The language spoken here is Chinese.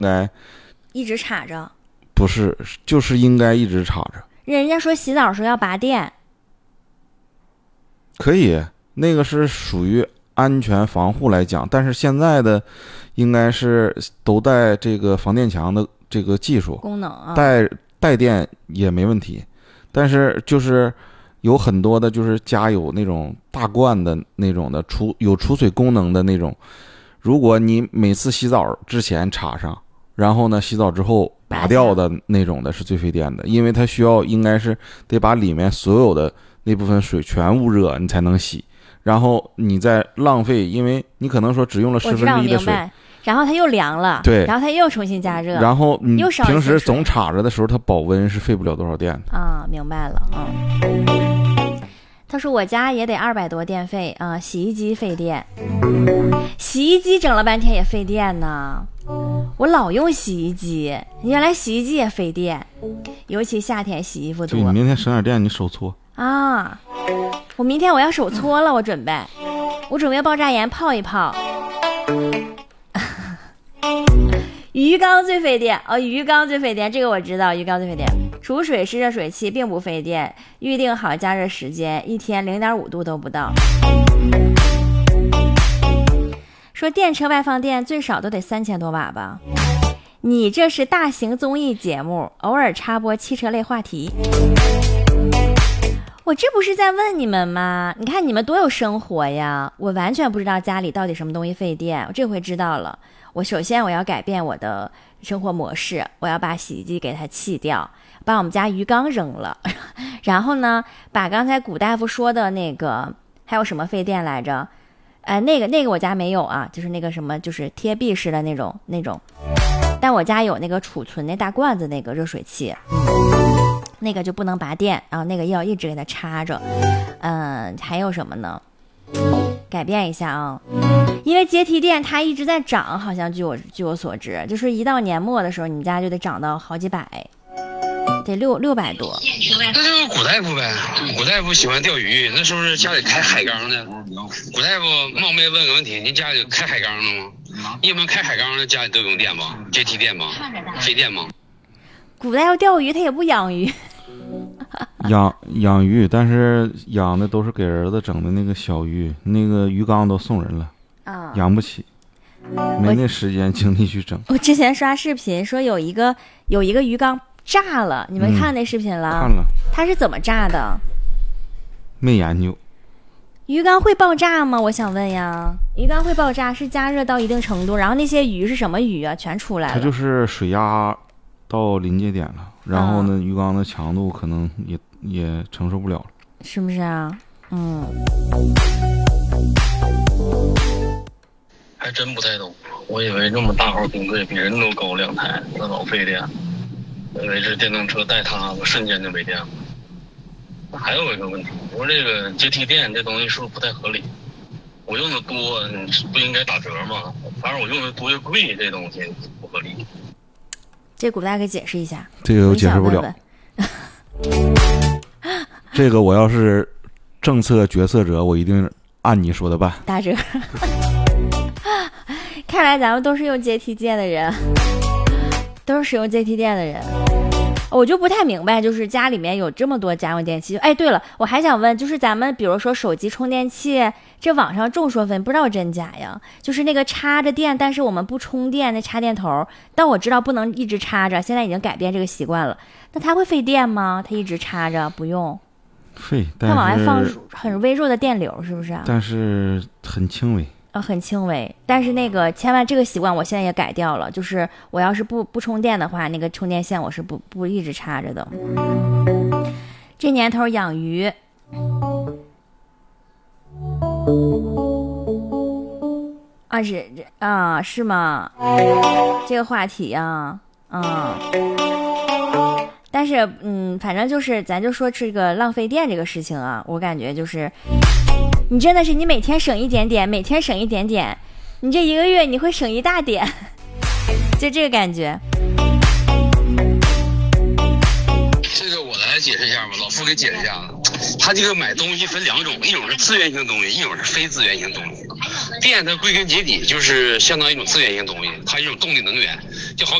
该一直插着。 不是，就是应该一直插着。 人家说洗澡时候要拔电。 可以，那个是属于安全防护来讲，但是现在的应该是都带这个防电墙的这个技术功能啊， 带电也没问题。但是就是有很多的就是家有那种大罐的那种的有储水功能的那种，如果你每次洗澡之前插上，然后呢洗澡之后拔掉的那种的是最费电的，因为它需要应该是得把里面所有的那部分水全部热你才能洗，然后你再浪费，因为你可能说只用了1/10的水， 然后它又凉了， 对， 然后它又重新加热， 然后你平时总插着的时候它保温是费不了多少电的啊。明白了。他说我家也得200多电费啊，洗衣机费电，洗衣机整了半天也费电呢。我老用洗衣机，原来洗衣机也费电，尤其夏天洗衣服多。 对，你明天省点电，你手搓啊！我明天我要手搓了，我准备爆炸盐泡一泡。鱼缸最费电哦，鱼缸最费电，这个我知道，鱼缸最费电。储水式热水器并不费电，预定好加热时间，1天0.5度都不到。说电车外放电最少都得3000多瓦吧？你这是大型综艺节目，偶尔插播汽车类话题。我这不是在问你们吗？你看你们多有生活呀！我完全不知道家里到底什么东西费电，我这回知道了。首先我要改变我的生活模式，我要把洗衣机给它弃掉，把我们家鱼缸扔了，然后呢，把刚才古大夫说的那个还有什么费电来着？那个我家没有啊，就是那个什么，就是贴壁式的那种，但我家有那个储存那大罐子那个热水器，那个就不能拔电啊，那个要一直给它插着。还有什么呢？改变一下啊，因为阶梯电它一直在涨，好像据我所知，就是一到年末的时候，你们家就得涨到好几百，得600多。 那就是古大夫呗，古大夫喜欢钓鱼，那是不是家里开海缸的？古大夫冒昧问个问题，您家里开海缸的吗？一般开海缸的家里都用电吗？阶梯电吗？费电吗？ 古大夫钓鱼他也不养鱼。 养鱼，但是养的都是给儿子整的那个小鱼，那个鱼缸都送人了啊，养不起，没那时间精力去整。 我之前刷视频说有一个鱼缸炸了，你们看那视频了？ 看了。 它是怎么炸的？ 没研究。 鱼缸会爆炸吗？我想问呀。鱼缸会爆炸是加热到一定程度，然后那些鱼是什么鱼啊？全出来了。 它就是水压到临界点了，然后呢，鱼缸的强度可能也承受不了了， 是不是啊？ 还真不太懂，我以为这么大号冰柜比人都高2台，那老费电，以为这电动车带它我瞬间就没电了。还有一个问题，我说这个阶梯电这东西是不是不太合理？我用的多不应该打折吗？反正我用的多越贵，这东西不合理。 这古大给解释一下。 这个我解释不了。这个我要是政策决策者，我一定按你说的办。 打折。看来咱们都是用阶梯电的人，都是使用阶梯电的人。我就不太明白，就是家里面有这么多家用电器。哎，对了，我还想问，就是咱们比如说手机充电器，这网上众说纷，不知道真假呀。就是那个插着电，但是我们不充电那插电头，但我知道不能一直插着，现在已经改变这个习惯了。那它会费电吗？它一直插着不用？ 费， 它往外放很微弱的电流，是不是？ 但是很轻微。 很轻微，但是那个千万这个习惯我现在也改掉了，就是我要是不充电的话，那个充电线我是不一直插着的。这年头养鱼，是吗？这个话题啊，但是反正就是咱就说这个浪费电这个事情啊，我感觉就是。你真的是你每天省一点点，每天省一点点，你这1个月你会省一大点，就这个感觉。 这个我来解释一下吧，老夫给解释一下。他这个买东西分2种，一种是资源性东西，一种是非资源性东西。电它归根结底就是相当于一种资源性东西，它是一种动力能源。